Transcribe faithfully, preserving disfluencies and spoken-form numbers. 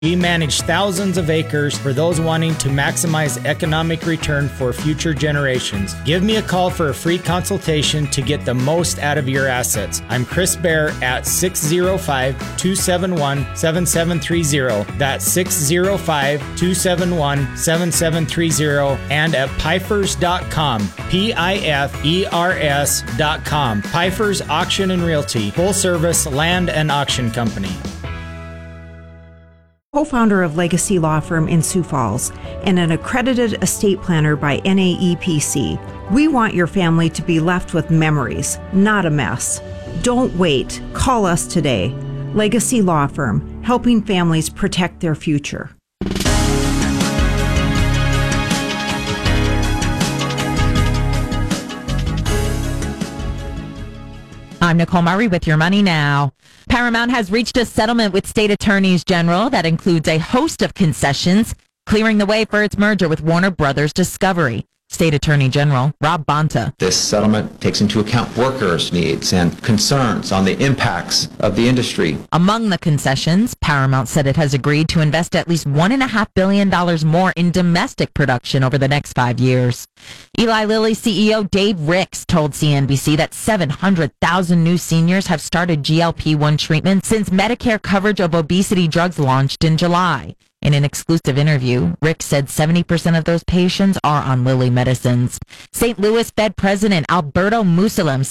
We manage thousands of acres for those wanting to maximize economic return for future generations. Give me a call for a free consultation to get the most out of your assets. I'm Chris Bear at six oh five, two seven one, seven seven three oh. That's six oh five, two seven one, seven seven three oh and at pifers dot com. P I F E R S dot com. Pifers Auction and Realty, full service land and auction company. Co-founder of Legacy Law Firm in Sioux Falls and an accredited estate planner by N A E P C. We want your family to be left with memories, not a mess. Don't wait. Call us today. Legacy Law Firm, helping families protect their future. I'm Nicole Murray with Your Money Now. Paramount has reached a settlement with state attorneys general that includes a host of concessions, clearing the way for its merger with Warner Brothers Discovery. State Attorney General Rob Bonta. This settlement takes into account workers' needs and concerns on the impacts of the industry. Among the concessions, Paramount said it has agreed to invest at least one point five billion dollars more in domestic production over the next five years. Eli Lilly C E O Dave Ricks told C N B C that seven hundred thousand new seniors have started G L P one treatment since Medicare coverage of obesity drugs launched in July. In an exclusive interview, Rick said seventy percent of those patients are on Lilly medicines. Saint Louis Fed President Alberto Musalem